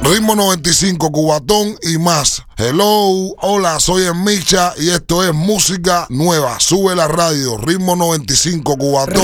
Ritmo 95, Cubatón y más. Hello, hola, soy el Micha y esto es música nueva. Sube la radio, Ritmo 95, Cubatón